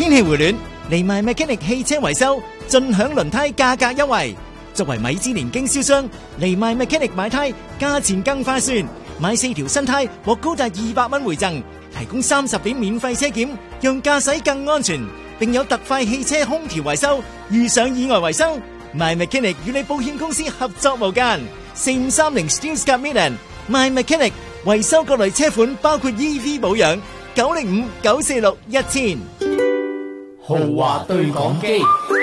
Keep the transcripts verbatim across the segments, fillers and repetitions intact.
天氣回暖，嚟埋 Mechanic 汽車維修，盡享輪胎價格優惠。作為米芝蓮經銷商，嚟埋 Mechanic 買胎價錢更划算，買四條新胎獲高達二百蚊回贈，提供三十點免費車檢，讓駕駛更安全，並有特快汽車空調維修，遇上意外維修，My Mechanic 與你保險公司合作無間。四五三零 Steelscape Midland，My Mechanic 維修各類車款，包括 E V 保養，九零五九四六一千。 豪華對講機。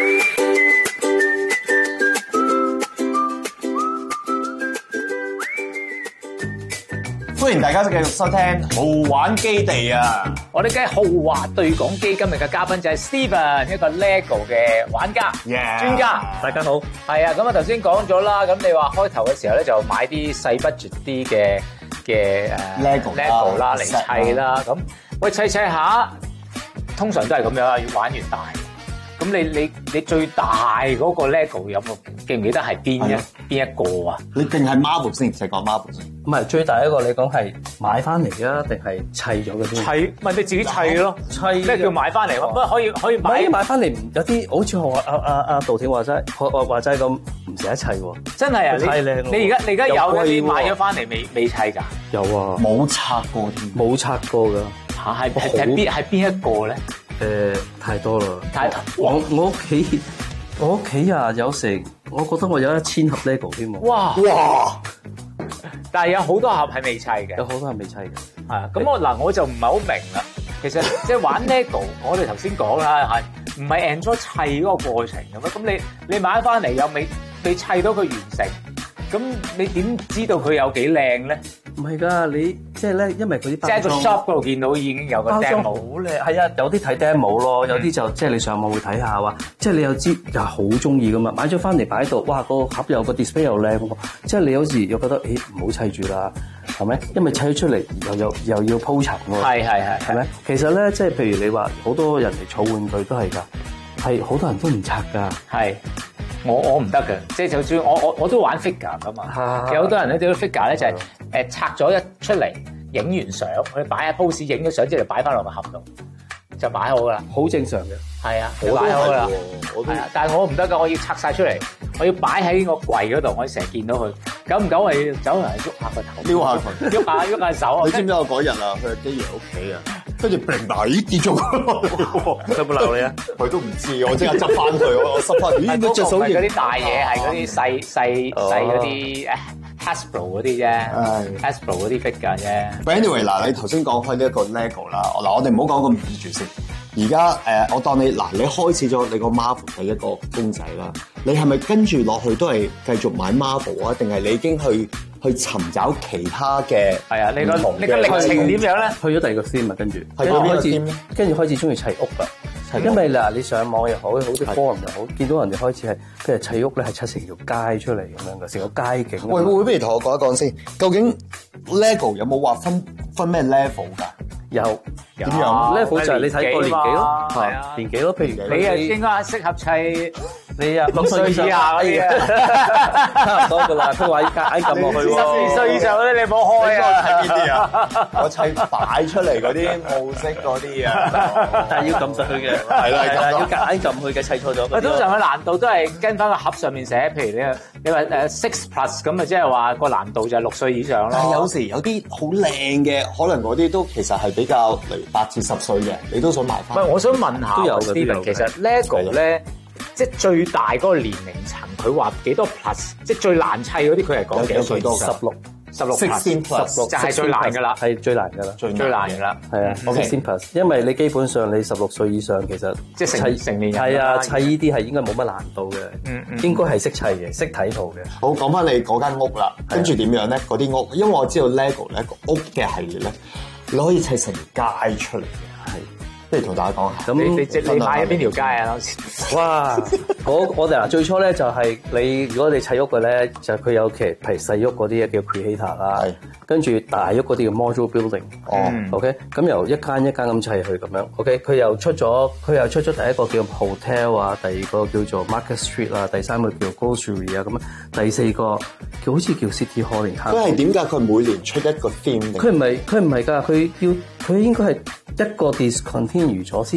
歡迎大家繼續收聽豪玩基地啊！ 我哋嘅豪華對講機今日嘅嘉賓就係 Steven， 一個 LEGO 嘅玩家、 yeah. 專家。大家好。係啊，咁啊頭先講咗啦，咁你話開頭嘅時候咧就買啲細 budget 啲嘅嘅誒 LEGO LEGO 啦嚟砌啦，咁喂砌砌下，通常都係咁樣啊，越玩越大。咁你你你最大嗰個 LEGO 有冇記唔記得係邊一邊一個啊？ 你定係 Marvel 先，淨係講 Marvel 先。 唔係最大一個，你講係買翻嚟啊，定係砌咗嘅先？ 砌，咪你自己砌咯。砌咩叫買翻嚟？不過可以可以買。 買翻嚟有啲好似我阿阿阿杜挺話齋，我我話齋咁唔捨得砌喎。 真係啊！ 太靚咯！ 你而家你而家有一啲買咗翻嚟未未砌㗎？ 有啊， 冇拆過添， 冇拆過㗎。 嚇係係係邊係邊一個咧？ 誒太多啦！ 太多。 我我屋企我屋企啊有成，我覺得我有一千盒 LEGO 添喎。 哇哇！但係有好多盒係未砌嘅， 有好多係未砌嘅。 係啊，咁我嗱我就唔係好明啦。其實即係玩 LEGO，我哋頭先講啦，係唔係 enjoy 砌嗰個過程咁啊？咁你你買翻嚟又未未砌到佢完成，咁你點知道佢有幾靚咧？ 唔係㗎，你即係咧，因為佢啲即係喺個 shop 嗰度見到已經有個 demo， 好靚。係啊，有啲睇 demo 咯，有啲就即係你上網會睇下話，即係你又知又好中意㗎嘛，買咗翻嚟擺喺度，哇個盒又個 display 又靚喎，即係你有時又覺得，誒唔好砌住啦，係咪？因為砌咗出嚟又又又要鋪塵喎。 係係係， 係咪？其實咧，即係譬如你話好多人嚟儲玩具都係㗎，係好多人都唔拆㗎。 係。我我唔得嘅，即係就算我我我都玩 figure 噶嘛， 啊、 有好多人咧啲 figure 咧就係、是、誒拆咗一出嚟，影完相，佢擺下 pose，影咗相之後擺翻落個盒度，就擺好噶啦， 好正常嘅。 係啊，擺好噶啦，係啊，但係我唔得噶，我要拆晒出嚟，我要擺喺個櫃嗰度，我成日見到佢，久唔久我要走嚟喐下個頭， 撩下佢， 喐下喐下手。 你知唔知我嗰日啊去基爺屋企啊？跟住砰大跌咗， 佢有冇鬧你啊？ 佢都唔知，我即刻執翻佢，我執翻。咦？ 嗰隻手唔係嗰啲大嘢，係嗰啲細細細嗰啲誒 Hasbro 嗰啲啫 ，Hasbro 嗰啲 figure 啫。 But anyway， 嗱，你頭先講開呢一個 LEGO 啦，嗱，我哋唔好講咁易住先。而家誒，我當你嗱，你開始咗你個 Marvel 第一個公仔啦，你係咪跟住落去都係繼續買 Marvel 啊？定係你已經去去尋找其他嘅？ 係啊，你個你個歷程點樣咧？ 去咗第二個 theme 啊，跟住係邊個 theme 咧？ 跟住開始中意砌屋啦。因為嗱，你上網又好，好啲 forum 又好，見到人哋開始係譬如砌屋咧，係砌成條街出嚟咁樣嘅，成個街景。 喂，會唔會不如同我講一講先？究竟 LEGO 有冇話分分咩 level 㗎？ 有點樣 level 就係你睇個年紀咯， 係啊， 年紀咯。譬如你啊應該適合砌你啊六歲以下嗰啲啊，差唔多㗎啦。佢話夾硬撳落去喎。 十二歲以上嗰啲你唔好開啊！ 砌邊啲啊？我砌擺出嚟嗰啲模式嗰啲啊， 但係要撳實佢嘅， 係啦， 係啦，要夾硬撳佢嘅，砌錯咗。 通常嘅難度都係跟翻個盒上面寫，譬如你你話誒 six plus 咁啊，即係話個難度就係六歲以上咯。 但係有時有啲好靚嘅，可能嗰啲都其實係比較例如八至十歲嘅，你都想買翻。 唔係，我想問下都有 Steven，其實 LEGO 咧，即係最大嗰個年齡層，佢話幾多 plus？即係最難砌嗰啲，佢係講幾多歲？ 多十六。 十六 sixteen plus 就係最難㗎啦， 係最難㗎啦， 最最難㗎啦， 係啊 sixteen plus，因為你基本上你十六歲以上其實即係成成年人係啊，砌呢啲係應該冇乜難度嘅， 嗯嗯， 應該係識砌嘅，識睇圖嘅。 好，講翻你嗰間屋啦，跟住點樣咧？嗰啲屋，因為我知道 LEGO 咧個屋嘅系列咧，你可以砌成街出嚟嘅，係。不如同大家講下， 咁你你你買咗邊條街啊？ 哇！我我哋嗱最初咧就係你，如果你砌屋嘅咧，就佢有其譬如細屋嗰啲叫 creator 啦，跟住大屋嗰啲叫 module building。哦，OK，咁由一間一間咁砌去咁樣。OK，佢又出咗佢又出咗第一個叫 hotel 啊，第二個叫做 market street 啊，第三個叫 grocery 啊，咁樣第四個叫好似叫 city hall。 佢係點解佢每年出一個 theme？ 佢唔係佢唔係㗎，佢要佢應該係一個 discontinue 咗先